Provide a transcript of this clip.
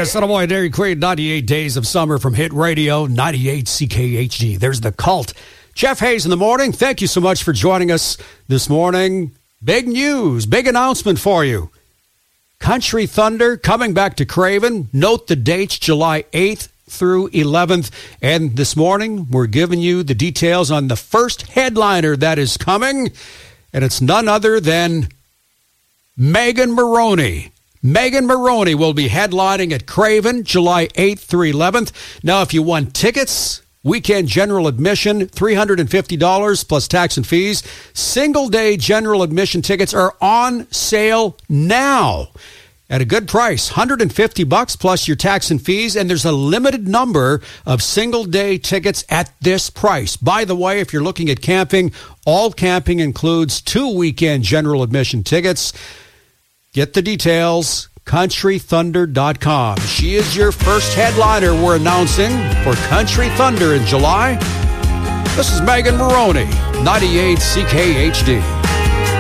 Yes, Attaboy, Dairy Queen, 98 Days of Summer from Hit Radio, 98 CKHG. There's the Cult. Jeff Hayes in the morning. Thank you so much for joining us this morning. Big news, big announcement for you. Country Thunder coming back to Craven. Note the dates, July 8th through 11th. And this morning, we're giving you the details on the first headliner that is coming. And it's none other than Megan Moroney. Megan Moroney will be headlining at Craven, July 8th through 11th. Now, if you want tickets, weekend general admission, $350 plus tax and fees. Single-day general admission tickets are on sale now at a good price, $150 plus your tax and fees, and there's a limited number of single-day tickets at this price. By the way, if you're looking at camping, all camping includes 2 weekend general admission tickets. Get the details, countrythunder.com. She is your first headliner we're announcing for Country Thunder in July. This is Megan Moroney, 98 CKHD.